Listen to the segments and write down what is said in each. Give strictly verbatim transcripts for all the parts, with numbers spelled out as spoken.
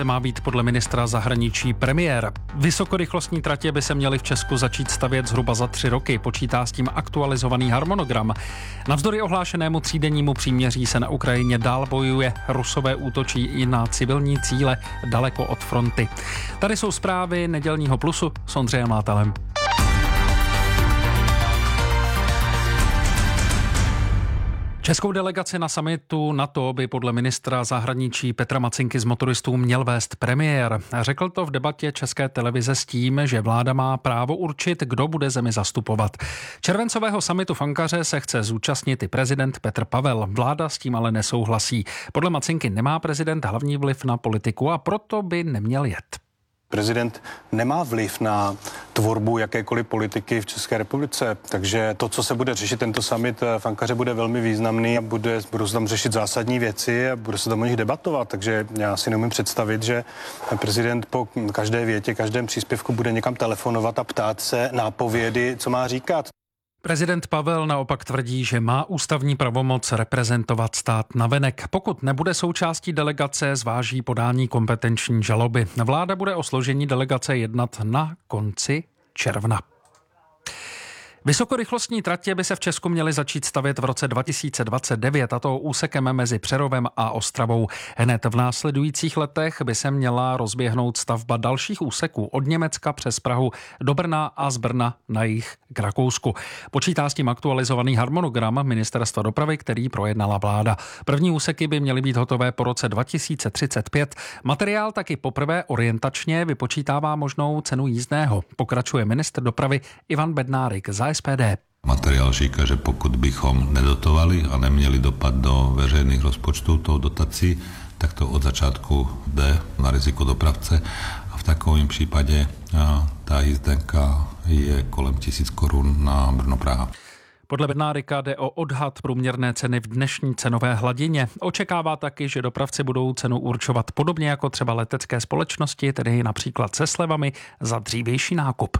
má být podle ministra zahraničí premiér. Vysokorychlostní tratě by se měly v Česku začít stavět zhruba za tři roky, počítá s tím aktualizovaný harmonogram. Navzdory ohlášenému třídennímu příměří se na Ukrajině dál bojuje, Rusové útočí i na civilní cíle daleko od fronty. Tady jsou zprávy nedělního Plusu s Ondřejem Látalem. Českou delegaci na summitu NATO by podle ministra zahraničí Petra Macinky z motoristů měl vést premiér. Řekl to v debatě České televize s tím, že vláda má právo určit, kdo bude zemi zastupovat. Červencového summitu v Ankaře se chce zúčastnit i prezident Petr Pavel. Vláda s tím ale nesouhlasí. Podle Macinky nemá prezident hlavní vliv na politiku a proto by neměl jet. Prezident nemá vliv na tvorbu jakékoliv politiky v České republice, takže to, co se bude řešit tento summit v Ankaře, bude velmi významný a bude, budou se tam řešit zásadní věci a bude se tam o nich debatovat, takže já si neumím představit, že prezident po každé větě, každém příspěvku bude někam telefonovat a ptát se nápovědy, co má říkat. Prezident Pavel naopak tvrdí, že má ústavní pravomoc reprezentovat stát navenek. Pokud nebude součástí delegace, zváží podání kompetenční žaloby. Vláda bude o složení delegace jednat na konci června. Vysokorychlostní tratě by se v Česku měly začít stavět v roce dva tisíce dvacet devět, a to úsekem mezi Přerovem a Ostravou. Hned v následujících letech by se měla rozběhnout stavba dalších úseků od Německa přes Prahu do Brna a z Brna na jih k Rakousku. Počítá s tím aktualizovaný harmonogram Ministerstva dopravy, který projednala vláda. První úseky by měly být hotové po roce dva tisíce třicet pět. Materiál taky poprvé orientačně vypočítává možnou cenu jízdného. Pokračuje ministr dopravy Ivan Bednárik za S P D. Materiál říká, že pokud bychom nedotovali a neměli dopad do veřejných rozpočtů tou dotací, tak to od začátku jde na riziko dopravce a v takovém případě ta jízdenka je kolem tisíc korun na Brno-Praha. Podle Bednárika jde o odhad průměrné ceny v dnešní cenové hladině. Očekává taky, že dopravci budou cenu určovat podobně jako třeba letecké společnosti, tedy například se slevami za dřívější nákup.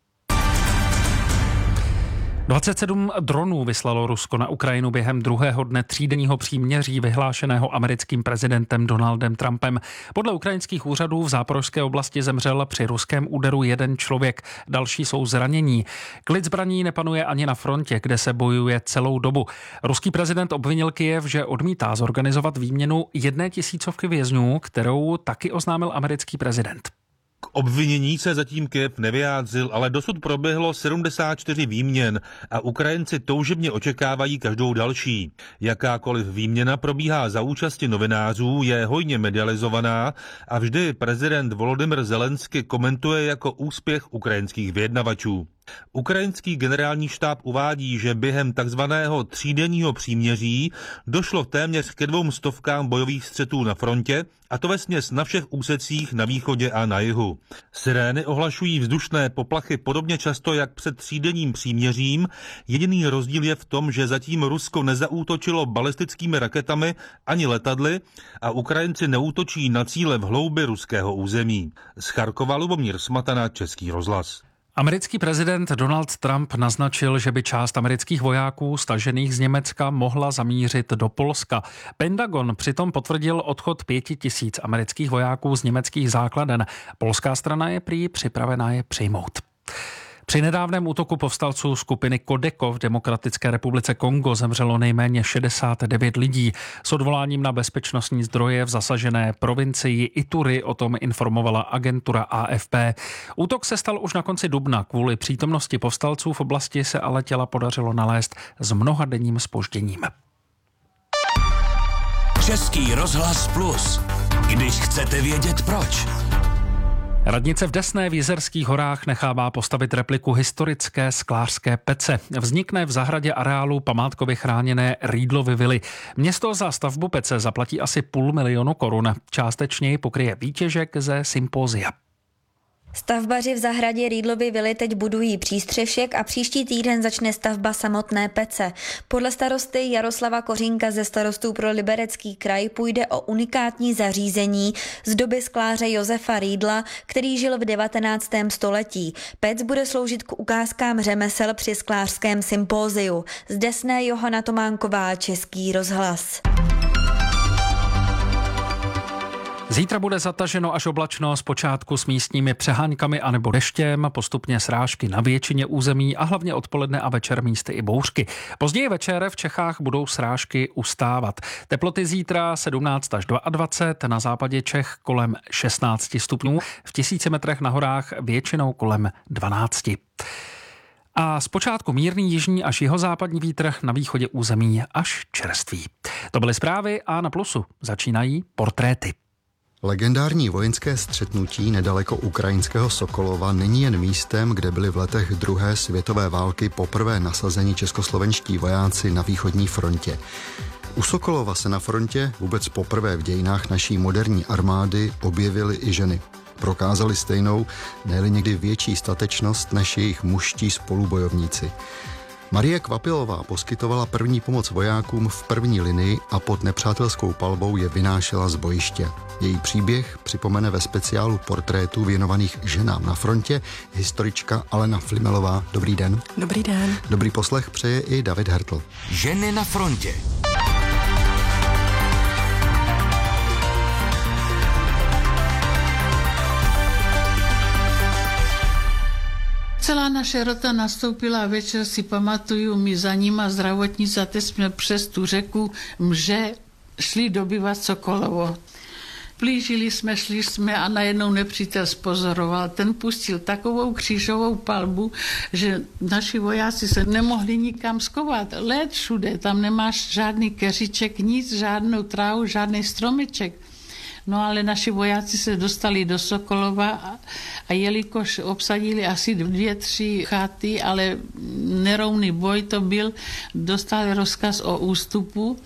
dvacet sedm dronů vyslalo Rusko na Ukrajinu během druhého dne třídenního příměří vyhlášeného americkým prezidentem Donaldem Trumpem. Podle ukrajinských úřadů v Záporožské oblasti zemřel při ruském úderu jeden člověk, další jsou zranění. Klid zbraní nepanuje ani na frontě, kde se bojuje celou dobu. Ruský prezident obvinil Kyjev, že odmítá zorganizovat výměnu jedné tisícovky vězňů, kterou taky oznámil americký prezident. K obvinění se zatím Kyjev nevyjádřil, ale dosud proběhlo sedmdesát čtyři výměn a Ukrajinci toužebně očekávají každou další. Jakákoliv výměna probíhá za účasti novinářů, je hojně medializovaná a vždy prezident Volodymyr Zelensky komentuje jako úspěch ukrajinských vyjednavačů. Ukrajinský generální štáb uvádí, že během takzvaného třídenního příměří došlo téměř ke dvou stovkám bojových střetů na frontě, a to vesměs na všech úsecích na východě a na jihu. Sirény ohlašují vzdušné poplachy podobně často jak před třídenním příměřím. Jediný rozdíl je v tom, že zatím Rusko nezaútočilo balistickými raketami ani letadly a Ukrajinci neútočí na cíle v hloubi ruského území. Z Charkova Lubomír Smatana, Český rozhlas. Americký prezident Donald Trump naznačil, že by část amerických vojáků stažených z Německa mohla zamířit do Polska. Pentagon přitom potvrdil odchod pěti tisíc amerických vojáků z německých základen. Polská strana je prý připravená je přijmout. Při nedávném útoku povstalců skupiny Kodeko v Demokratické republice Kongo zemřelo nejméně šedesát devět lidí. S odvoláním na bezpečnostní zdroje v zasažené provincii Ituri o tom informovala agentura A F P. Útok se stal už na konci dubna. Kvůli přítomnosti povstalců v oblasti se ale těla podařilo nalézt s mnohadenním zpožděním. Český rozhlas Plus. Když chcete vědět proč. Radnice v Desné v Jizerských horách nechává postavit repliku historické sklářské pece. Vznikne v zahradě areálu památkově chráněné Rýdlovy vily. Město za stavbu pece zaplatí asi půl milionu korun. Částečně ji pokryje výtěžek ze sympózia. Stavbaři v zahradě Rýdlovy vily teď budují přístřešek a příští týden začne stavba samotné pece. Podle starosty Jaroslava Kořínka ze Starostů pro Liberecký kraj půjde o unikátní zařízení z doby skláře Josefa Rýdla, který žil v devatenáctém století. Pec bude sloužit k ukázkám řemesel při sklářském sympóziu. Z Desné Johana Tománková, Český rozhlas. Zítra bude zataženo až oblačno, zpočátku s místními přeháňkami anebo deštěm, postupně srážky na většině území a hlavně odpoledne a večer místy i bouřky. Později večer v Čechách budou srážky ustávat. Teploty zítra sedmnáct až dvacet dva, na západě Čech kolem šestnáct stupňů, v tisíci metrech na horách většinou kolem dvanáct. A zpočátku mírný jižní až jihozápadní vítr, na východě území až čerstvý. To byly zprávy a na Plusu začínají portréty. Legendární vojenské střetnutí nedaleko ukrajinského Sokolova není jen místem, kde byli v letech druhé světové války poprvé nasazeni českoslovenští vojáci na východní frontě. U Sokolova se na frontě vůbec poprvé v dějinách naší moderní armády objevily i ženy. Prokázali stejnou, ne-li někdy větší statečnost než jejich mužští spolubojovníci. Marie Kvapilová poskytovala první pomoc vojákům v první linii a pod nepřátelskou palbou je vynášela z bojiště. Její příběh připomene ve speciálu portrétů věnovaných ženám na frontě historička Alena Flimelová. Dobrý den. Dobrý den. Dobrý poslech přeje i David Hertl. Ženy na frontě. Celá naše rota nastoupila a večer si pamatuju, my za nima zdravotníci, a teď jsme přes tu řeku Mže šli dobývat Sokolovo. Plížili jsme, šli jsme a najednou nepřítel spozoroval. Ten pustil takovou křížovou palbu, že naši vojáci se nemohli nikam skovat. Led všude, tam nemáš žádný keříček, nic, žádnou trávu, žádný stromeček. No ale naši vojáci se dostali do Sokolova a, a jelikož obsadili asi dvě, tři chaty, ale nerovný boj to byl, dostali rozkaz o ústupu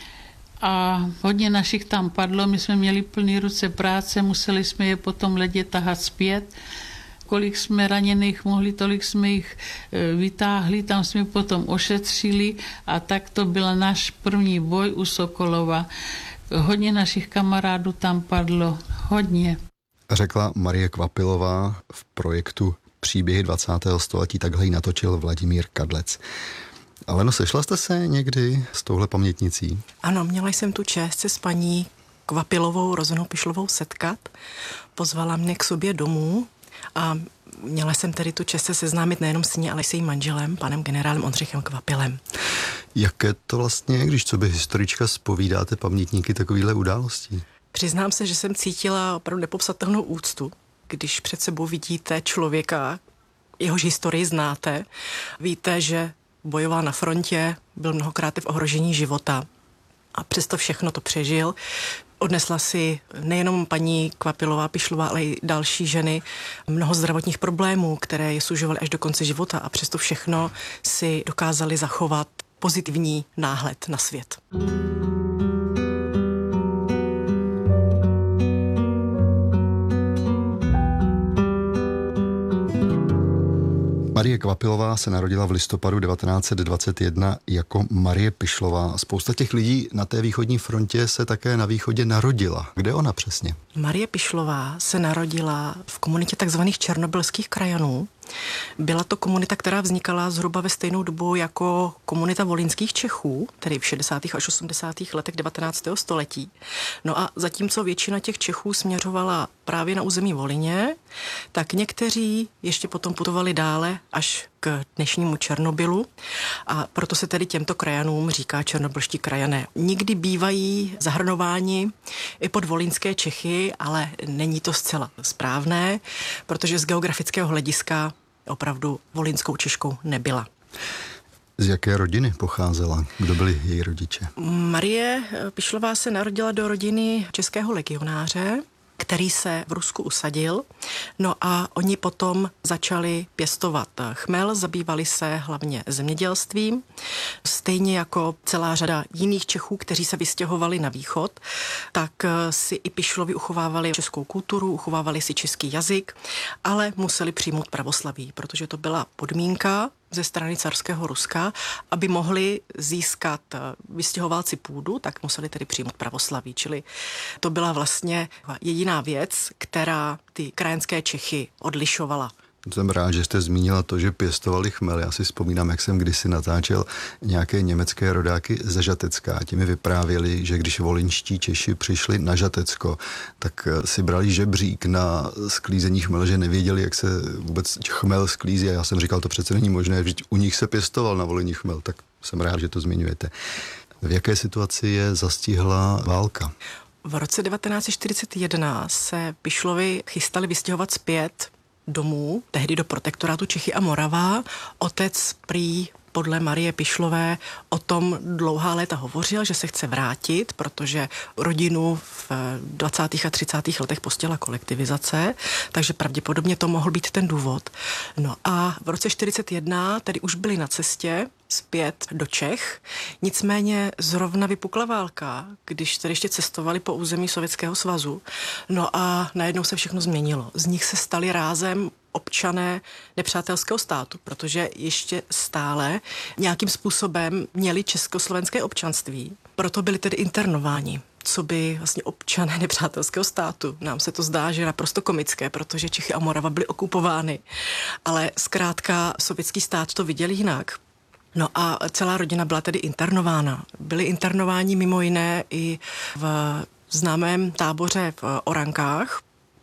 a hodně našich tam padlo, my jsme měli plný ruce práce, museli jsme je potom ledě tahat zpět. Kolik jsme raněných mohli, tolik jsme jich vytáhli, tam jsme potom ošetřili a tak to byl náš první boj u Sokolova. Hodně našich kamarádů tam padlo, hodně. Řekla Marie Kvapilová v projektu Příběhy dvacátého století, takhle ji natočil Vladimír Kadlec. Ale no, sešla jste se někdy s touhle pamětnicí? Ano, měla jsem tu čest se s paní Kvapilovou, Rozenou Pišlovou setkat. Pozvala mě k sobě domů a měla jsem tedy tu čest se seznámit nejenom s ní, ale s jejím manželem, panem generálem Ondřejchem Kvapilem. Jaké to vlastně je, když co by historička zpovídáte pamětníky takovýhle událostí? Přiznám se, že jsem cítila opravdu nepopsatelnou úctu, když před sebou vidíte člověka, jehož historii znáte, víte, že bojoval na frontě, byl mnohokrát v ohrožení života a přesto všechno to přežil. Odnesla si nejenom paní Kvapilová, Pišlová, ale i další ženy mnoho zdravotních problémů, které je sužovaly až do konce života a přesto všechno si dokázali zachovat pozitivní náhled na svět. Marie Kvapilová se narodila v listopadu devatenáct set dvacet jedna jako Marie Pišlová. Spousta těch lidí na té východní frontě se také na východě narodila. Kde ona přesně? Marie Pišlová se narodila v komunitě takzvaných černobylských krajanů. Byla to komunita, která vznikala zhruba ve stejnou dobu jako komunita volyňských Čechů, tedy v šedesátých až osmdesátých letech devatenáctého století. No a zatímco většina těch Čechů směřovala právě na území Volyně, tak někteří ještě potom putovali dále až k dnešnímu Černobylu a proto se tedy těmto krajanům říká černobylští krajané. Nikdy bývají zahrnováni i pod volyňské Čechy, ale není to zcela správné, protože z geografického hlediska opravdu volyňskou Češkou nebyla. Z jaké rodiny pocházela? Kdo byli její rodiče? Marie Pišlová se narodila do rodiny českého legionáře, který se v Rusku usadil. No a oni potom začali pěstovat chmel, zabývali se hlavně zemědělstvím, stejně jako celá řada jiných Čechů, kteří se vystěhovali na východ, tak si i Pišlovi uchovávali českou kulturu, uchovávali si český jazyk, ale museli přijmout pravoslaví, protože to byla podmínka ze strany carského Ruska, aby mohli získat vystěhovalci půdu, tak museli tedy přijmout pravoslaví. Čili to byla vlastně jediná věc, která ty krajanské Čechy odlišovala. Jsem rád, že jste zmínila to, že pěstovali chmel. Já si vzpomínám, jak jsem kdysi natáčel nějaké německé rodáky ze Žatecka. Ti mi vyprávěli, že když volyňští Češi přišli na Žatecko, tak si brali žebřík na sklízení chmel, že nevěděli, jak se vůbec chmel sklízí. A já jsem říkal, to přece není možné, že u nich se pěstoval na Volyni chmel. Tak jsem rád, že to zmiňujete. V jaké situaci je zastihla válka? V roce devatenáct set čtyřicet jedna se Pišlovi chystali vystěhovat zpět domů, tehdy do protektorátu Čechy a Morava. Otec prý podle Marie Pišlové o tom dlouhá léta hovořil, že se chce vrátit, protože rodinu v dvacátých a třicátých letech postihla kolektivizace, takže pravděpodobně to mohl být ten důvod. No a v roce čtyřicet jedna tedy už byli na cestě zpět do Čech, nicméně zrovna vypukla válka, když tedy ještě cestovali po území Sovětského svazu, no a najednou se všechno změnilo. Z nich se stali rázem občané nepřátelského státu, protože ještě stále nějakým způsobem měli československé občanství. Proto byli tedy internováni, co by vlastně občané nepřátelského státu. Nám se to zdá, že je naprosto komické, protože Čechy a Morava byly okupovány, ale zkrátka sovětský stát to viděl jinak. No a celá rodina byla tedy internována. Byli internováni mimo jiné i v známém táboře v Orankách,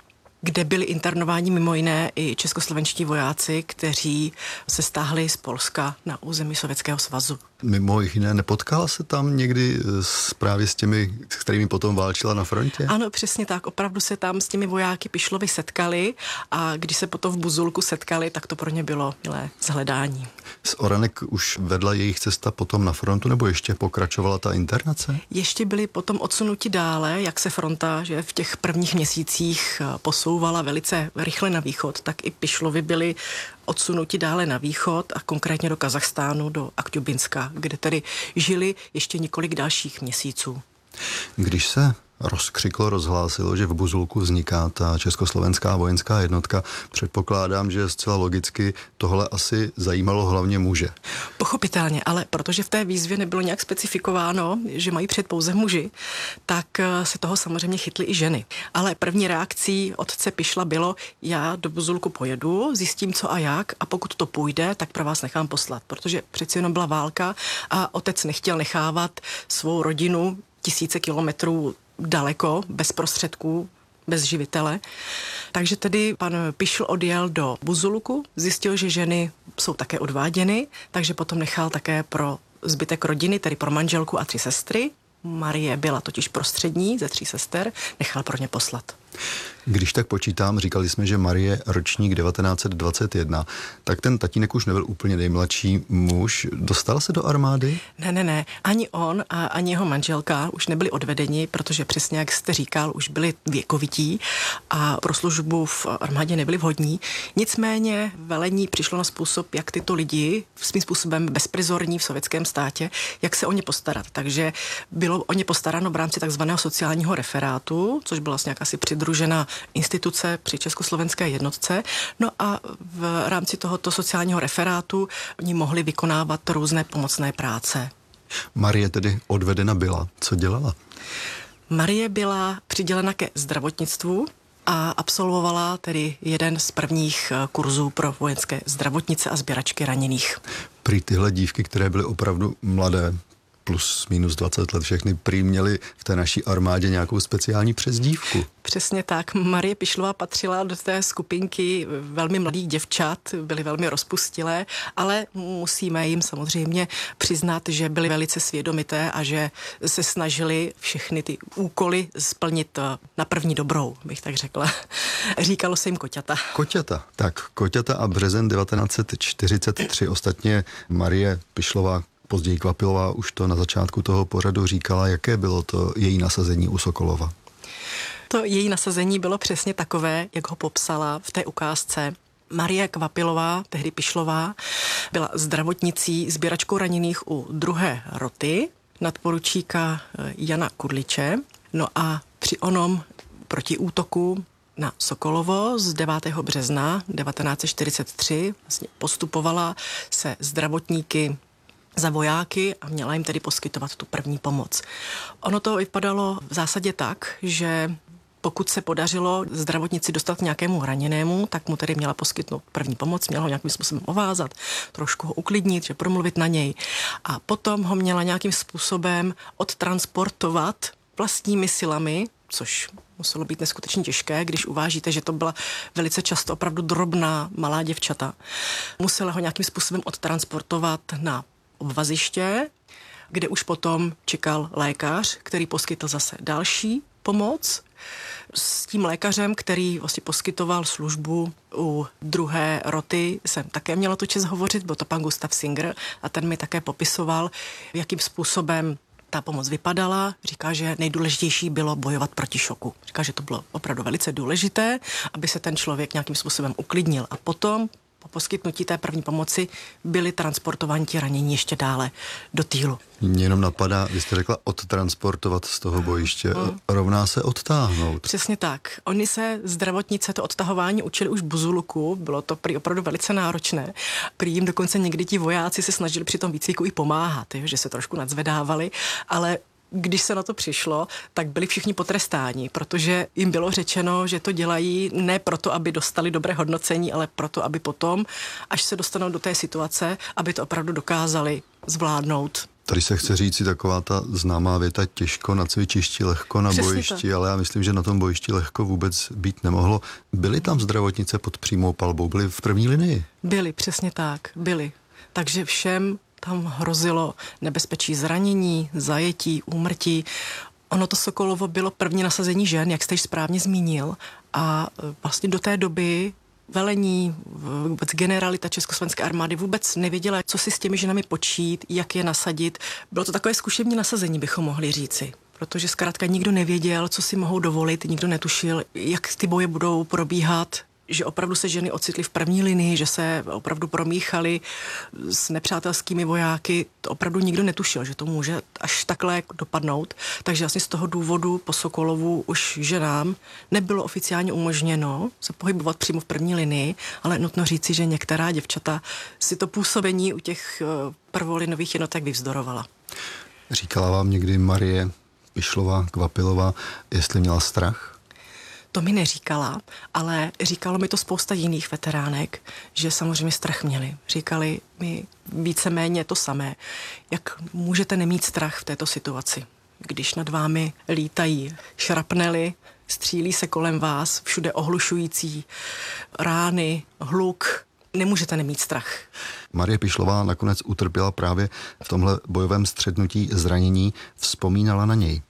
kde byli internováni mimo jiné i českoslovenští vojáci, kteří se stáhli z Polska na území Sovětského svazu. Mimo jiné, nepotkala se tam někdy s, právě s těmi, s kterými potom válčila na frontě? Ano, přesně tak. Opravdu se tam s těmi vojáky Pišlovi setkali a když se potom v Buzulku setkali, tak to pro ně bylo milé zhledání. Z Oranek už vedla jejich cesta potom na frontu, nebo ještě pokračovala ta internace? Ještě byli potom odsunuti dále, jak se fronta, že v těch prvních měsících posouvala velice rychle na východ, tak i Pišlovi byli odsunuti dále na východ a konkrétně do Kazachstánu, do Akťubinska, kde tedy žili ještě několik dalších měsíců. Když se rozkřiklo, rozhlásilo, že v Buzulku vzniká ta československá vojenská jednotka, předpokládám, že zcela logicky tohle asi zajímalo hlavně muže. Pochopitelně, ale protože v té výzvě nebylo nějak specifikováno, že mají před pouze muži, tak se toho samozřejmě chytly i ženy. Ale první reakcí otce Pišla bylo, já do Buzulku pojedu, zjistím co a jak a pokud to půjde, tak pro vás nechám poslat, protože přeci jenom byla válka a otec nechtěl nechávat svou rodinu tisíce kilometrů daleko, bez prostředků, bez živitele. Takže tedy pan Pišl odjel do Buzulku, zjistil, že ženy jsou také odváděny, takže potom nechal také pro zbytek rodiny, tedy pro manželku a tři sestry. Marie byla totiž prostřední ze tří sester, nechal pro ně poslat. Když tak počítám, říkali jsme, že Marie ročník devatenáct set dvacet jedna, tak ten tatínek už nebyl úplně nejmladší muž. Dostal se do armády? Ne, ne, ne. Ani on a ani jeho manželka už nebyli odvedeni, protože přesně jak jste říkal, už byli věkovití a pro službu v armádě nebyli vhodní. Nicméně velení přišlo na způsob, jak tyto lidi svým způsobem bezprizorní v sovětském státě, jak se o ně postarat. Takže bylo o ně postaráno v rámci takzvaného sociálního referátu, což byla vlastně jakási přidružená instituce při československé jednotce. No a v rámci tohoto sociálního referátu oni mohli vykonávat různé pomocné práce. Marie tedy odvedena byla. Co dělala? Marie byla přidělena ke zdravotnictvu a absolvovala tedy jeden z prvních kurzů pro vojenské zdravotnice a sběračky raněných. Prý tyhle dívky, které byly opravdu mladé, plus minus dvacet let, všechny prý měly v té naší armádě nějakou speciální přezdívku. Přesně tak. Marie Pišlová patřila do té skupinky velmi mladých děvčat, byly velmi rozpustilé, ale musíme jim samozřejmě přiznat, že byly velice svědomité a že se snažili všechny ty úkoly splnit na první dobrou, bych tak řekla. Říkalo se jim koťata. Koťata. Tak, koťata a březen devatenáct set čtyřicet tři. Ostatně Marie Pišlová, později Kvapilová, už to na začátku toho pořadu říkala, jaké bylo to její nasazení u Sokolova. To její nasazení bylo přesně takové, jak ho popsala v té ukázce. Marie Kvapilová, tehdy Pišlová, byla zdravotnicí, sběračkou raněných u druhé roty nadporučíka Jana Kudliče. No a při onom protiútoku na Sokolovo z devátého března devatenáct set čtyřicet tři vlastně postupovala se zdravotníky za vojáky a měla jim tedy poskytovat tu první pomoc. Ono to vypadalo v zásadě tak, že Pokud se podařilo zdravotnici dostat nějakému raněnému, tak mu tedy měla poskytnout první pomoc, měla ho nějakým způsobem ovázat, trošku ho uklidnit, že promluvit na něj. A potom ho měla nějakým způsobem odtransportovat vlastními silami, což muselo být neskutečně těžké, když uvážíte, že to byla velice často opravdu drobná malá děvčata. Musela ho nějakým způsobem odtransportovat na obvaziště, kde už potom čekal lékař, který poskytl zase další pomoc. S tím lékařem, který vlastně poskytoval službu u druhé roty, jsem také měla tu čest hovořit, byl to pan Gustav Singer a ten mi také popisoval, jakým způsobem ta pomoc vypadala. Říká, že nejdůležitější bylo bojovat proti šoku. Říká, že to bylo opravdu velice důležité, aby se ten člověk nějakým způsobem uklidnil. A potom po poskytnutí té první pomoci byli transportováni ti ranění ještě dále do týlu. Mě jenom napadá, vy jste řekla odtransportovat z toho bojiště, mm. rovná se odtáhnout. Přesně tak. Oni se zdravotnice to odtahování učili už v Buzuluku, bylo to prý opravdu velice náročné. Prý jim dokonce někdy ti vojáci se snažili při tom výcviku i pomáhat, jo, že se trošku nadzvedávali, ale když se na to přišlo, tak byli všichni potrestáni, protože jim bylo řečeno, že to dělají ne proto, aby dostali dobré hodnocení, ale proto, aby potom, až se dostanou do té situace, aby to opravdu dokázali zvládnout. Tady se chce říct si taková ta známá věta, těžko na cvičišti, lehko na Přesně bojišti, to. Ale já myslím, že na tom bojišti lehko vůbec být nemohlo. Byly tam zdravotnice pod přímou palbou, byly v první linii? Byli, přesně tak, byli. Takže všem tam hrozilo nebezpečí zranění, zajetí, úmrtí. Ono to Sokolovo bylo první nasazení žen, jak jste již správně zmínil, a vlastně do té doby velení, vůbec generalita Československé armády vůbec nevěděla, co si s těmi ženami počít, jak je nasadit. Bylo to takové zkušební nasazení, bychom mohli říci. Protože zkrátka nikdo nevěděl, co si mohou dovolit, nikdo netušil, jak ty boje budou probíhat, že opravdu se ženy ocitly v první linii, že se opravdu promíchaly s nepřátelskými vojáky. To opravdu nikdo netušil, že to může až takhle dopadnout. Takže vlastně z toho důvodu po Sokolovu už ženám nebylo oficiálně umožněno se pohybovat přímo v první linii, ale nutno říci, že některá děvčata si to působení u těch prvolinových jednotek vyvzdorovala. Říkala vám někdy Marie Pišlová, Kvapilová, jestli měla strach? To mi neříkala, ale říkalo mi to spousta jiných veteránek, že samozřejmě strach měli. Říkali mi víceméně to samé. Jak můžete nemít strach v této situaci, když nad vámi lítají šrapnely, střílí se kolem vás, všude ohlušující rány, hluk, nemůžete nemít strach. Marie Pišlová nakonec utrpěla právě v tomhle bojovém střetnutí zranění, vzpomínala na něj.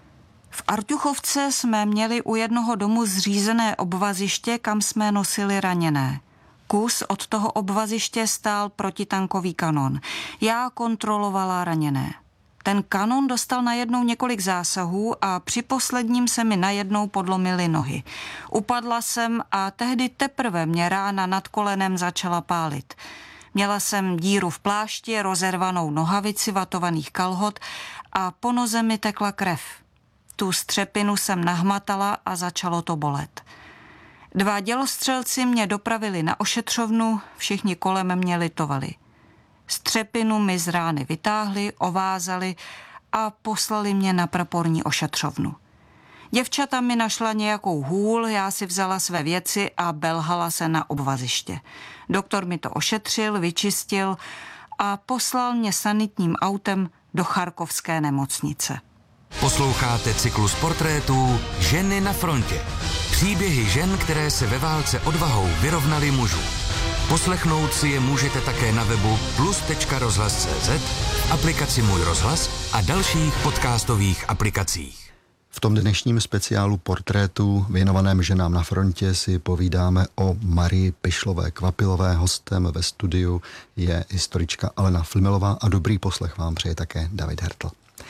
V Artuchovce jsme měli u jednoho domu zřízené obvaziště, kam jsme nosili raněné. Kus od toho obvaziště stál protitankový kanon. Já kontrolovala raněné. Ten kanon dostal najednou několik zásahů a při posledním se mi najednou podlomily nohy. Upadla jsem a tehdy teprve mě rána nad kolenem začala pálit. Měla jsem díru v plášti, rozervanou nohavici vatovaných kalhot a po noze mi tekla krev. Tu střepinu jsem nahmatala a začalo to bolet. Dva dělostřelci mě dopravili na ošetřovnu, všichni kolem mě litovali. Střepinu mi z rány vytáhli, ovázali a poslali mě na praporní ošetřovnu. Děvčata mi našla nějakou hůl, já si vzala své věci a belhala se na obvaziště. Doktor mi to ošetřil, vyčistil a poslal mě sanitním autem do charkovské nemocnice. Posloucháte cyklus portrétů Ženy na frontě. Příběhy žen, které se ve válce odvahou vyrovnaly mužů. Poslechnout si je můžete také na webu plus tečka rozhlas tečka cé zet, aplikaci Můj rozhlas a dalších podcastových aplikacích. V tom dnešním speciálu portrétů věnovaném ženám na frontě si povídáme o Marii Pišlové Kvapilové. Hostem ve studiu je historička Alena Flimelová a dobrý poslech vám přeje také David Hertl.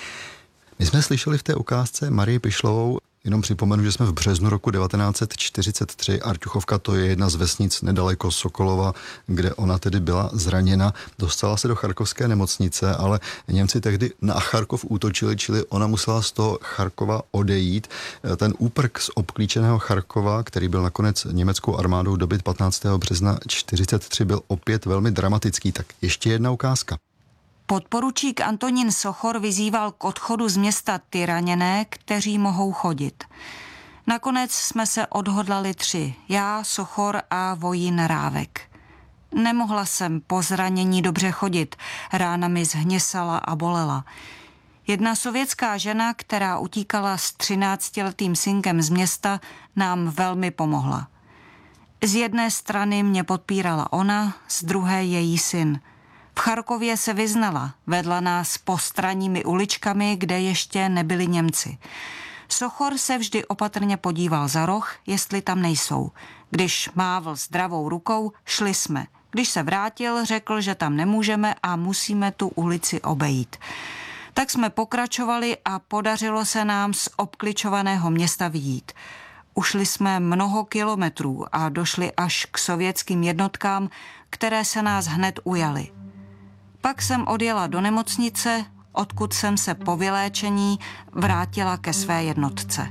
My jsme slyšeli v té ukázce Marii Pišlovou, jenom připomenu, že jsme v březnu roku devatenáct set čtyřicet tři. Artuchovka, to je jedna z vesnic nedaleko Sokolova, kde ona tedy byla zraněna. Dostala se do charkovské nemocnice, ale Němci tehdy na Charkov útočili, čili ona musela z toho Charkova odejít. Ten úprk z obklíčeného Charkova, který byl nakonec německou armádou dobyt patnáctého března čtyřicet tři, byl opět velmi dramatický. Tak ještě jedna ukázka. Podporučík Antonín Sochor vyzýval k odchodu z města ty raněné, kteří mohou chodit. Nakonec jsme se odhodlali tři, já, Sochor a vojín Rávek. Nemohla jsem po zranění dobře chodit, rána mi zhněsala a bolela. Jedna sovětská žena, která utíkala s třináctiletým synkem z města, nám velmi pomohla. Z jedné strany mě podpírala ona, z druhé její syn. V Charkově se vyznala, vedla nás postranními uličkami, kde ještě nebyli Němci. Sochor se vždy opatrně podíval za roh, jestli tam nejsou. Když mávl zdravou rukou, šli jsme. Když se vrátil, řekl, že tam nemůžeme a musíme tu ulici obejít. Tak jsme pokračovali a podařilo se nám z obkličovaného města vyjít. Ušli jsme mnoho kilometrů a došli až k sovětským jednotkám, které se nás hned ujaly. Pak jsem odjela do nemocnice, odkud jsem se po vyléčení vrátila ke své jednotce.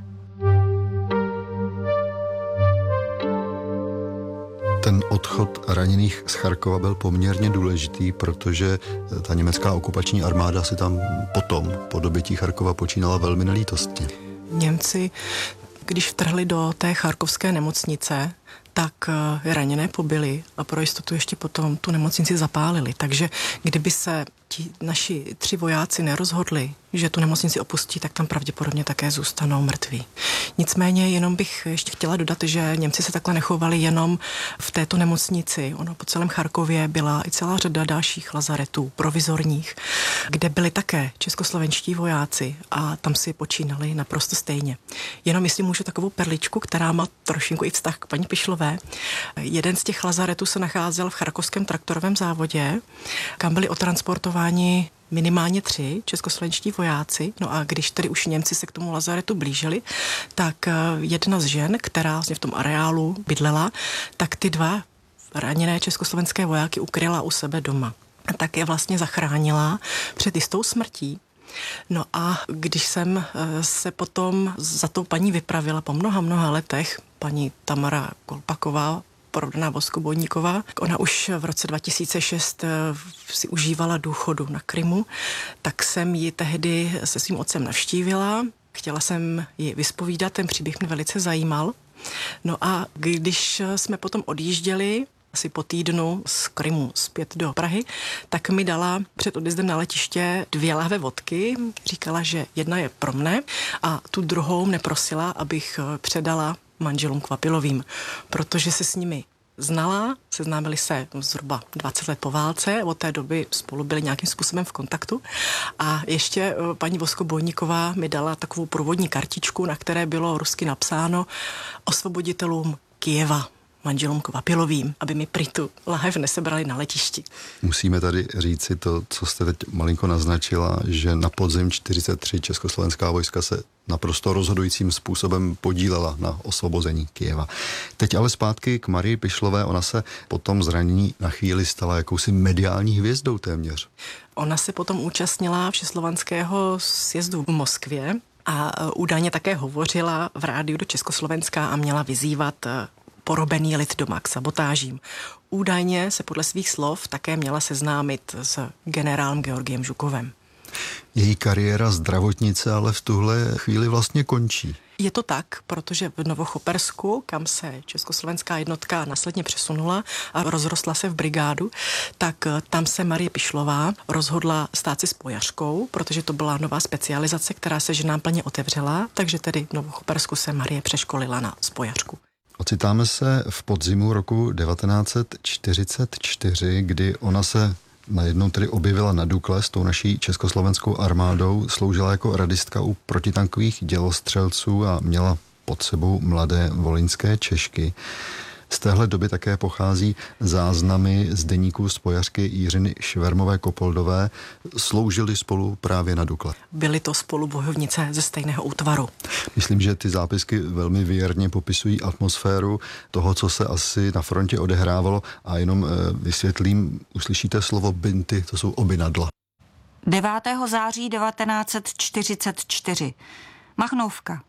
Ten odchod raněných z Charkova byl poměrně důležitý, protože ta německá okupační armáda si tam potom, po dobytí Charkova, počínala velmi nelítostně. Němci, když vtrhli do té charkovské nemocnice, tak raněné pobili a pro jistotu ještě potom tu nemocnici zapálili. Takže kdyby se ti naši tři vojáci nerozhodli, že tu nemocnici opustí, tak tam pravděpodobně také zůstanou mrtví. Nicméně jenom bych ještě chtěla dodat, že Němci se takhle nechovali jenom v této nemocnici. Ono po celém Charkově byla i celá řada dalších lazaretů, provizorních, kde byli také českoslovenští vojáci a tam si počínali naprosto stejně. Jenom jestli můžu takovou perličku, která má trošinku i vztah k paní Pišlové. Jeden z těch lazaretů se nacházel v charkovském traktorovém závodě, kam byli otransportováni minimálně tři českoslovenští vojáci. No a když tedy už Němci se k tomu lazaretu blížili, tak jedna z žen, která vlastně v tom areálu bydlela, tak ty dva raněné československé vojáky ukryla u sebe doma. A tak je vlastně zachránila před jistou smrtí. No a když jsem se potom za tou paní vypravila po mnoha, mnoha letech, paní Tamara Kolpaková, porodaná Voskobojníková, ona už v roce dva tisíce šest si užívala důchodu na Krymu, tak jsem ji tehdy se svým otcem navštívila. Chtěla jsem ji vyspovídat, ten příběh mě velice zajímal. No a když jsme potom odjížděli, asi po týdnu z Krymu zpět do Prahy, tak mi dala před odjezdem na letiště dvě lahve vodky. Říkala, že jedna je pro mne a tu druhou mne prosila, abych předala manželům Kvapilovým, protože se s nimi znala, seznámili se zhruba dvacet let po válce, od té doby spolu byli nějakým způsobem v kontaktu a ještě paní Voskobojníková mi dala takovou průvodní kartičku, na které bylo rusky napsáno osvoboditelům Kyjeva, manželům Kvapilovým, aby mi prý tu lahev nesebrali na letišti. Musíme tady říci to, co jste teď malinko naznačila, že na podzim čtyřicet tři československá vojska se naprosto rozhodujícím způsobem podílela na osvobození Kyjeva. Teď ale zpátky k Marii Pišlové, ona se po tom zranění na chvíli stala jakousi mediální hvězdou téměř. Ona se potom účastnila všeslovanského sjezdu v Moskvě a údajně také hovořila v rádiu do Československa a měla vyzývat porobený lid doma k sabotážím. Údajně se podle svých slov také měla seznámit s generálem Georgiem Žukovem. Její kariéra zdravotnice ale v tuhle chvíli vlastně končí. Je to tak, protože v Novochopersku, kam se československá jednotka následně přesunula a rozrostla se v brigádu, tak tam se Marie Pišlová rozhodla stát si spojařkou, protože to byla nová specializace, která se ženám plně otevřela, takže tedy v Novochopersku se Marie přeškolila na spojařku. Ocitáme se v podzimu roku devatenáct set čtyřicet čtyři, kdy ona se najednou tedy objevila na Dukle s tou naší československou armádou, sloužila jako radistka u protitankových dělostřelců a měla pod sebou mladé volyňské Češky. Z téhle doby také pochází záznamy z deníků spojařky Jiřiny Švermové-Kopoldové. Sloužili spolu právě na Dukle. Byly to spolu bojovnice ze stejného útvaru. Myslím, že ty zápisky velmi věrně popisují atmosféru toho, co se asi na frontě odehrávalo a jenom vysvětlím, uslyšíte slovo binty, to jsou obinadla. devátého září devatenáct set čtyřicet čtyři. Machnovka.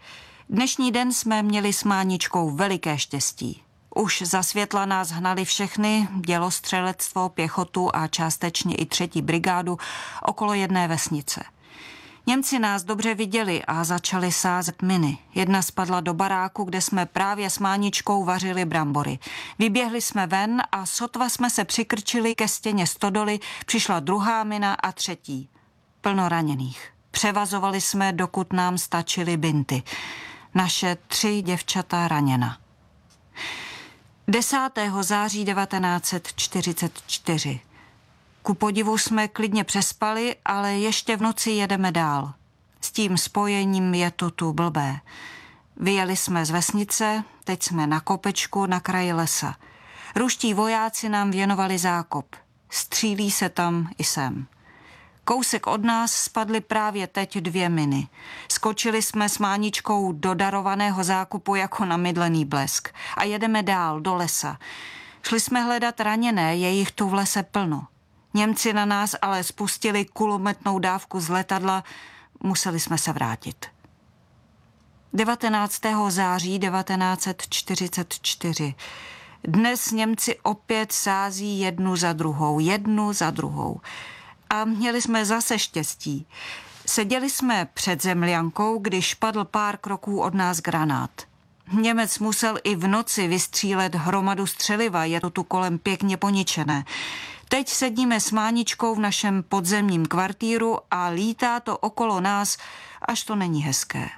Dnešní den jsme měli s Máničkou veliké štěstí. Už za světla nás hnali všechny, dělostřelectvo, pěchotu a částečně i třetí brigádu okolo jedné vesnice. Němci nás dobře viděli a začali sázet miny. Jedna spadla do baráku, kde jsme právě s Máničkou vařili brambory. Vyběhli jsme ven a sotva jsme se přikrčili ke stěně stodoly, přišla druhá mina a třetí. Plno raněných. Převazovali jsme, dokud nám stačily binty. Naše tři děvčata raněna. desátého září devatenáct set čtyřicet čtyři. Ku podivu jsme klidně přespali, ale ještě v noci jedeme dál. S tím spojením je to tu blbé. Vyjeli jsme z vesnice, teď jsme na kopečku na kraji lesa. Ruští vojáci nám věnovali zákop. Střílí se tam i sem. Kousek od nás spadly právě teď dvě miny. Skočili jsme s Máničkou do darovaného zákupu jako na mydlený blesk. A jedeme dál do lesa. Šli jsme hledat raněné, je jich tu v lese plno. Němci na nás ale spustili kulometnou dávku z letadla, museli jsme se vrátit. devatenáctého září devatenáct set čtyřicet čtyři. Dnes Němci opět sází jednu za druhou, jednu za druhou. A měli jsme zase štěstí. Seděli jsme před zemljankou, když padl pár kroků od nás granát. Němec musel i v noci vystřílet hromadu střeliva, je to tu kolem pěkně poničené. Teď sedíme s Máničkou v našem podzemním kvartíru a lítá to okolo nás, až to není hezké.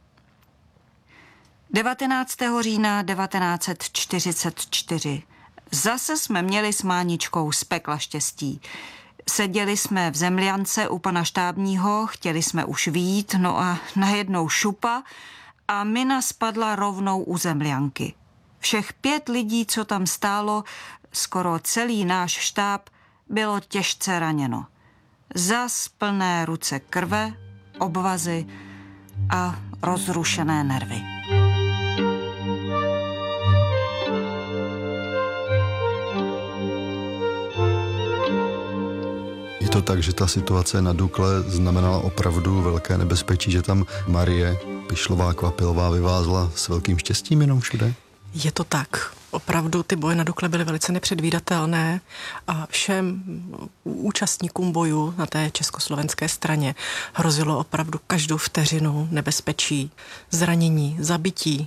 devatenáctého října devatenáct set čtyřicet čtyři. Zase jsme měli s Máničkou z pekla štěstí. Seděli jsme v zemljance u pana štábního, chtěli jsme už vyjít, no a najednou šupa a mina spadla rovnou u zemljanky. Všech pět lidí, co tam stálo, skoro celý náš štáb, bylo těžce raněno. Zas plné ruce krve, obvazy a rozrušené nervy. Je to tak, že ta situace na Dukle znamenala opravdu velké nebezpečí, že tam Marie Pišlová Kvapilová vyvázla s velkým štěstím jenom všude? Je to tak. Opravdu ty boje na Dukle byly velice nepředvídatelné a všem účastníkům bojů na té československé straně hrozilo opravdu každou vteřinu nebezpečí, zranění, zabití,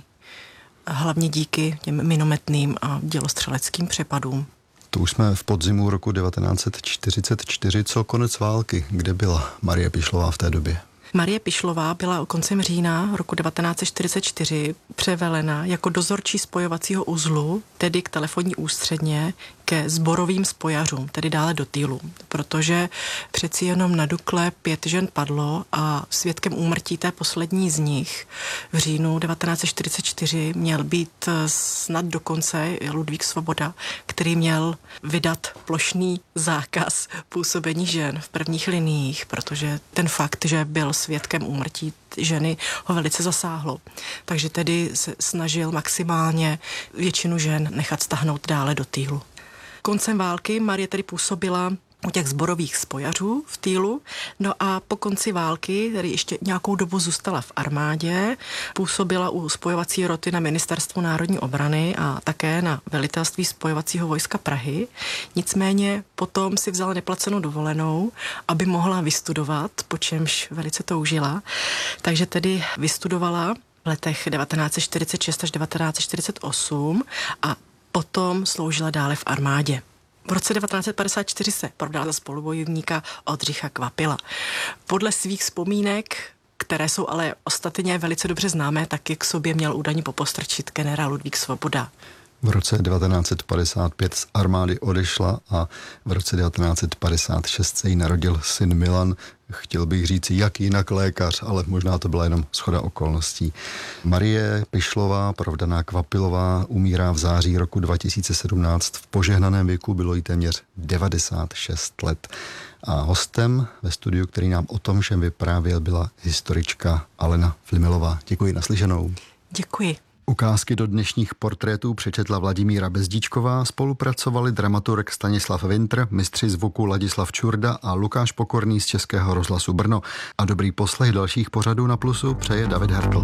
hlavně díky těm minometným a dělostřeleckým přepadům. To už jsme v podzimu roku devatenáct set čtyřicet čtyři, co konec války. Kde byla Marie Pišlová v té době? Marie Pišlová byla koncem října roku devatenáct set čtyřicet čtyři převelena jako dozorčí spojovacího uzlu, tedy k telefonní ústředně, ke sborovým spojařům, tedy dále do týlu, protože přeci jenom na Dukle pět žen padlo a svědkem úmrtí té poslední z nich v říjnu devatenáct set čtyřicet čtyři měl být snad dokonce Ludvík Svoboda, který měl vydat plošný zákaz působení žen v prvních liniích, protože ten fakt, že byl svědkem úmrtí ženy, ho velice zasáhlo. Takže tedy se snažil maximálně většinu žen nechat stáhnout dále do týlu. Koncem války Marie tedy působila u těch sborových spojařů v týlu, no a po konci války, tedy ještě nějakou dobu zůstala v armádě, působila u spojovací roty na Ministerstvu národní obrany a také na velitelství spojovacího vojska Prahy. Nicméně potom si vzala neplacenou dovolenou, aby mohla vystudovat, po čemž velice toužila. Takže tedy vystudovala v letech devatenáct set čtyřicet šest až devatenáct set čtyřicet osm a potom sloužila dále v armádě. V roce devatenáct set padesát čtyři se prodala za spolubojovníka Oldřicha Kvapila. Podle svých vzpomínek, které jsou ale ostatně velice dobře známé, taky k sobě měl údajně popostrčit generál Ludvík Svoboda. V roce devatenáct set padesát pět z armády odešla a v roce devatenáct set padesát šest se jí narodil syn Milan. Chtěl bych říct, jak jinak lékař, ale možná to byla jenom shoda okolností. Marie Pišlová, provdaná Kvapilová, umírá v září roku dva tisíce sedmnáct. V požehnaném věku bylo jí téměř devadesát šest let. A hostem ve studiu, který nám o tom všem vyprávěl, byla historička Alena Flimilová. Děkuji, naslyšenou. Děkuji. Ukázky do dnešních portrétů přečetla Vladimíra Bezdíčková, spolupracovali dramaturg Stanislav Vintr, mistři zvuku Ladislav Čurda a Lukáš Pokorný z Českého rozhlasu Brno. A dobrý poslech dalších pořadů na Plusu přeje David Hertl.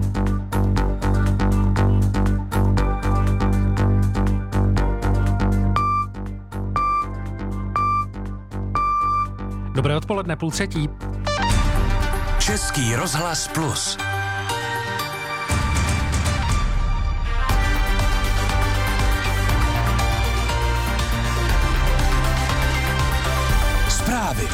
Dobré odpoledne, půl třetí. Český rozhlas Plus. Zprávy.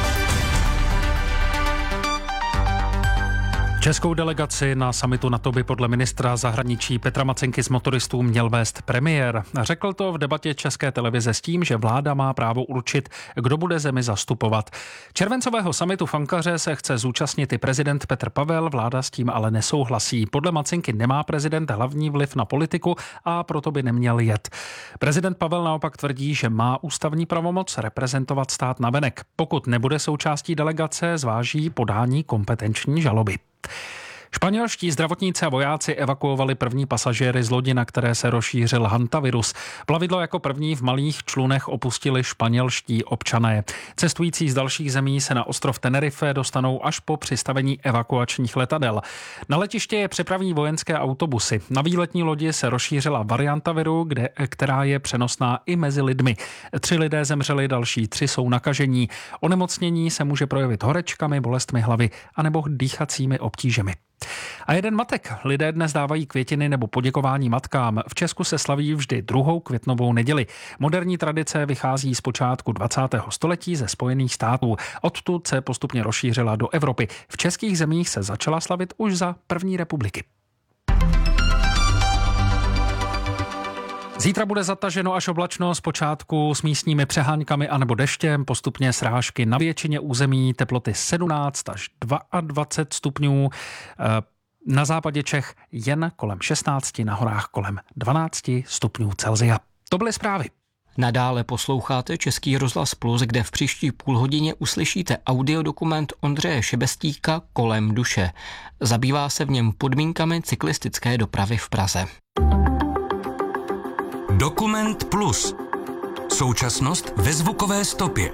Českou delegaci na summitu NATO by podle ministra zahraničí Petra Macenky z motoristů měl vést premiér. Řekl to v debatě České televize s tím, že vláda má právo určit, kdo bude zemi zastupovat. Červencového summitu v Ankaře se chce zúčastnit i prezident Petr Pavel, vláda s tím ale nesouhlasí. Podle Macenky nemá prezident hlavní vliv na politiku a proto by neměl jet. Prezident Pavel naopak tvrdí, že má ústavní pravomoc reprezentovat stát navenek. Pokud nebude součástí delegace, zváží podání kompetenční žaloby. Španělští zdravotníci a vojáci evakuovali první pasažéry z lodi, na které se rozšířil hantavirus. Plavidlo jako první v malých člunech opustili španělští občané. Cestující z dalších zemí se na ostrov Tenerife dostanou až po přistavení evakuačních letadel. Na letiště je přepraví vojenské autobusy. Na výletní lodi se rozšířila varianta viru, kde, která je přenosná i mezi lidmi. Tři lidé zemřeli, další tři jsou nakažení. Onemocnění se může projevit horečkami, bolestmi hlavy anebo dýchacími obtížemi. A jeden matek. Lidé dnes dávají květiny nebo poděkování matkám. V Česku se slaví vždy druhou květnovou neděli. Moderní tradice vychází z počátku dvacátého století ze Spojených států. Odtud se postupně rozšířila do Evropy. V českých zemích se začala slavit už za první republiky. Zítra bude zataženo až oblačno, zpočátku s místními přeháňkami anebo deštěm, postupně srážky na většině území, teploty sedmnáct až dvacet dva stupňů, na západě Čech jen kolem šestnáct, na horách kolem dvanáct stupňů Celsia. To byly zprávy. Nadále posloucháte Český rozhlas Plus, kde v příští půlhodině uslyšíte audiodokument Ondřeje Šebestíka Kolem duše. Zabývá se v něm podmínkami cyklistické dopravy v Praze. Dokument Plus. Současnost ve zvukové stopě.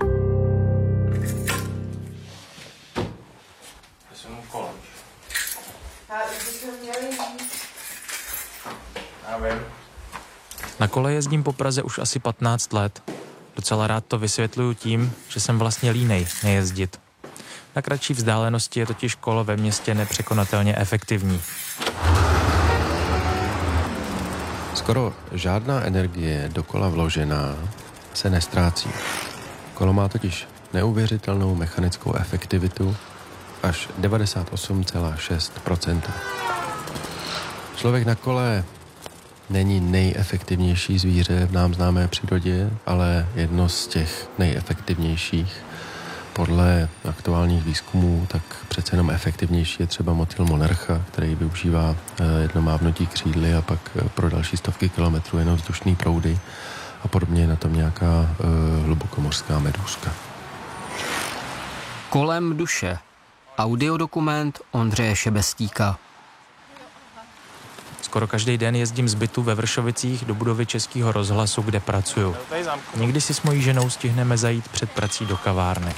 Na kole jezdím po Praze už asi patnáct let. Docela rád to vysvětluju tím, že jsem vlastně línej nejezdit. Na kratší vzdálenosti je totiž kolo ve městě nepřekonatelně efektivní. Skoro žádná energie do kola vložená se nestrácí. Kolo má totiž neuvěřitelnou mechanickou efektivitu až devadesát osm celá šest procenta. Člověk na kole není nejefektivnější zvíře v nám známé přírodě, ale jedno z těch nejefektivnějších. Podle aktuálních výzkumů tak přece jenom efektivnější je třeba motýl monarcha, který využívá jedno mávnutí křídly a pak pro další stovky kilometrů jenom vzdušný proudy a podobně je na tom nějaká uh, hlubokomořská medúzka. Kolem duše. Audiodokument Ondřeje Šebestíka. Skoro každý den jezdím z bytu ve Vršovicích do budovy Českého rozhlasu, kde pracuju. Někdy si s mojí ženou stihneme zajít před prací do kavárny.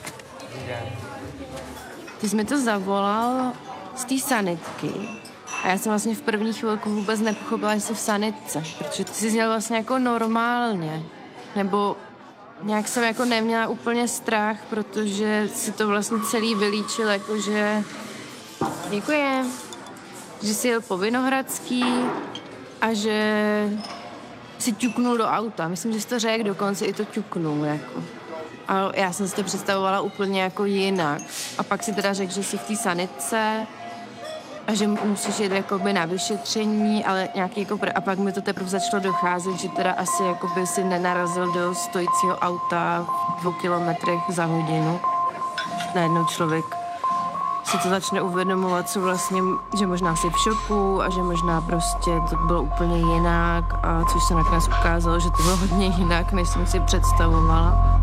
Ty jsi mi to zavolal z té sanitky a já jsem vlastně v první chvilku vůbec nepochopila, že jsi v sanitce, protože ty jsi zněl vlastně jako normálně, nebo nějak jsem jako neměla úplně strach, protože si to vlastně celý vylíčil, jakože děkujem, že jsi jel po Vinohradský a že si ťuknul do auta. Myslím, že jsi to řekl, dokonce i to ťuknul, jako. A já jsem si to představovala úplně jako jinak. A pak si teda řekl, že jsi v té sanitce a že musíš jít jakoby na vyšetření, ale nějaký jako... A pak mi to teprve začalo docházet, že teda asi jakoby si nenarazil do stojícího auta v dvou kilometrech za hodinu. Najednou člověk si to začne uvědomovat, co vlastně, že možná jsi v šoku a že možná prostě to bylo úplně jinak, a což se nakonec ukázalo, že to bylo hodně jinak, než jsem si představovala.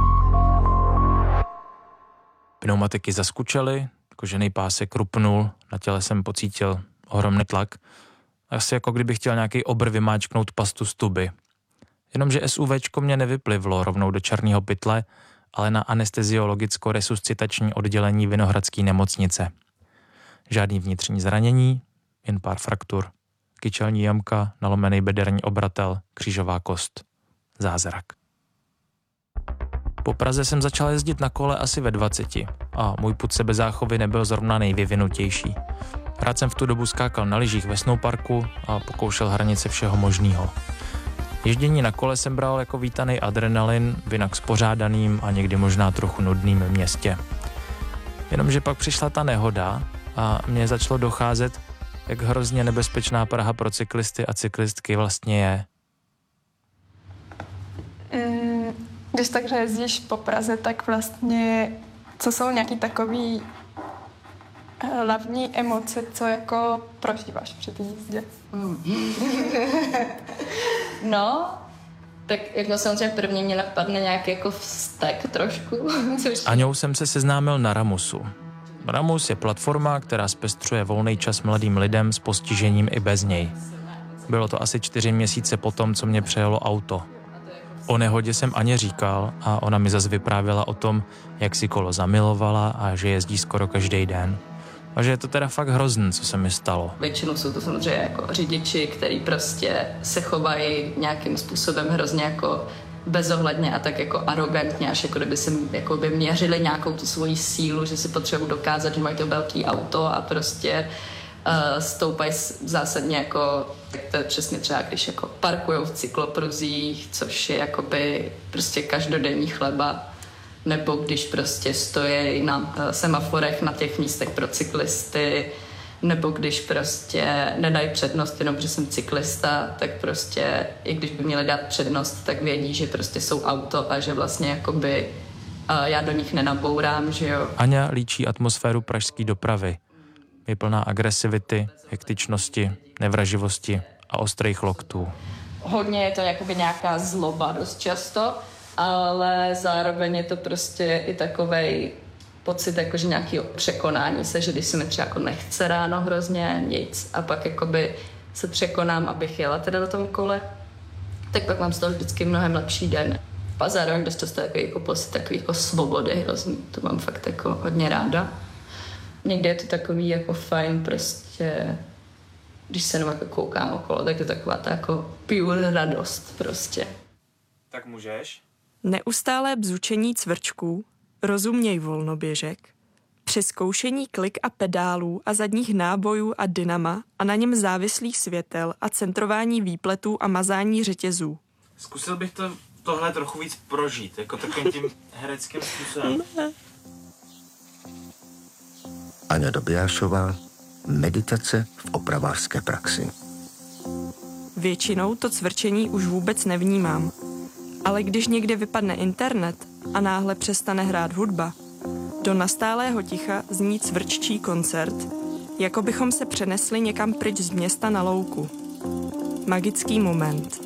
Pneumatiky zaskučely, kožený pásek rupnul, na těle jsem pocítil ohromný tlak. Asi jako kdybych chtěl nějaký obr vymáčknout pastu z tuby. Jenomže SUVčko mě nevyplivlo rovnou do černého pytle, ale na anesteziologicko-resuscitační oddělení Vinohradské nemocnice. Žádný vnitřní zranění, jen pár fraktur, kyčelní jamka, nalomený bederní obratel, křížová kost. Zázrak. Po Praze jsem začal jezdit na kole asi ve dvaceti a můj pud sebezáchovy nebyl zrovna nejvyvinutější. Rád jsem v tu dobu skákal na lyžích ve snowparku a pokoušel hranice všeho možného. Ježdění na kole jsem bral jako vítaný adrenalin v jinak spořádaným a někdy možná trochu nudným městě. Jenomže pak přišla ta nehoda a mně začalo docházet, jak hrozně nebezpečná Praha pro cyklisty a cyklistky vlastně je. Když takhle jezdíš po Praze, tak vlastně co jsou nějaký takový hlavní emoce, co jako prožíváš při té jízdě? Mm. No, tak jako samozřejmě první mě napadne nějaký jako vztek trošku. S Aňou jsem se seznámil na Ramusu. Ramus je platforma, která zpestřuje volný čas mladým lidem s postižením i bez něj. Bylo to asi čtyři měsíce potom, co mě přejelo auto. O nehodě jsem Aně říkal a ona mi zase vyprávěla o tom, jak si kolo zamilovala a že jezdí skoro každý den. A že je to teda fakt hrozný, co se mi stalo. Většinou jsou to samozřejmě jako řidiči, který prostě se chovají nějakým způsobem hrozně jako bezohledně a tak jako arrogantně, až jako kdyby, si, jako by měřili nějakou tu svoji sílu, že si potřebují dokázat, že mají to velký auto a prostě uh, stoupají zásadně jako, tak to je přesně třeba, když jako parkujou v cyklopruzích, což je jakoby prostě každodenní chleba, nebo když prostě stojí na uh, semaforech na těch místech pro cyklisty, nebo když prostě nedají přednost jenom, že jsem cyklista, tak prostě i když by měli dát přednost, tak vědí, že prostě jsou auto a že vlastně jakoby uh, já do nich nenabourám, že jo. Aňa líčí atmosféru pražské dopravy. Je plná agresivity, hektičnosti, nevraživosti a ostrých loktů. Hodně je to jakoby nějaká zloba dost často, ale zároveň je to prostě i takovej pocit jakože nějakého překonání se, že když se mi třeba jako nechce ráno hrozně nic a pak jakoby se překonám, abych jela teda do tom kole, tak pak mám z toho vždycky mnohem lepší den. A zároveň dost často takový jako pocit takový jako svobody hrozný, to mám fakt jako hodně ráda. Někdy je to takový jako fajn prostě, když se jenom jako koukám okolo, tak je to taková ta jako pure radost prostě. Tak můžeš? Neustálé bzučení cvrčků, rozuměj volnoběžek, přezkoušení klik a pedálů a zadních nábojů a dynama a na něm závislých světel a centrování výpletů a mazání řetězů. Zkusil bych to tohle trochu víc prožít, jako takovým tím hereckým způsobem. Aňa Dobijášová, meditace v opravářské praxi. Většinou to cvrčení už vůbec nevnímám, ale když někde vypadne internet a náhle přestane hrát hudba, do nastálého ticha zní cvrččí koncert, jako bychom se přenesli někam pryč z města na louku. Magický moment.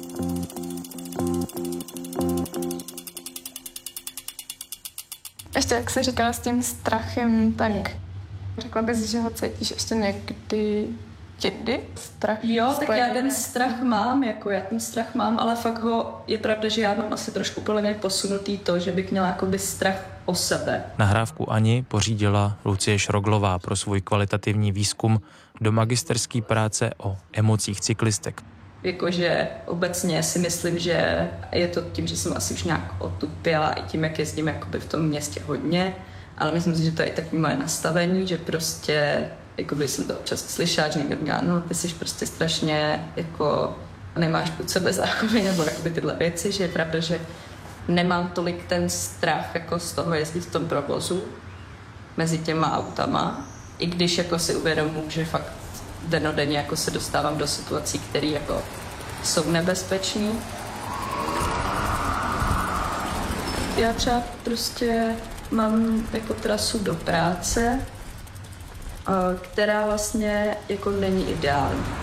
Ještě jak jsi říkala s tím strachem, tak řekla bys, že ho cítíš ještě někdy Někdy? Strach? Jo, tak já ten strach mám, jako já ten strach mám, ale fakt ho, je pravda, že já mám asi trošku podle mě posunutý to, že bych měla jakoby strach o sebe. Nahrávku Ani pořídila Lucie Šroglová pro svůj kvalitativní výzkum do magisterské práce o emocích cyklistek. Jakože obecně si myslím, že je to tím, že jsem asi už nějak otupěla i tím, jak jezdím jakoby v tom městě hodně, ale myslím si, že to je i takový moje nastavení, že prostě jakoby jsem to občas slyšela, že někdo říká, no ty jsi prostě strašně jako nemáš pod sebe záchovy nebo jakoby tyhle věci, že je pravda, že nemám tolik ten strach jako z toho jezdit v tom provozu mezi těma autama, i když jako si uvědomuji, že fakt denodenně jako se dostávám do situací, které jako jsou nebezpečné. Já třeba prostě mám jako trasu do práce, která vlastně jako není ideální.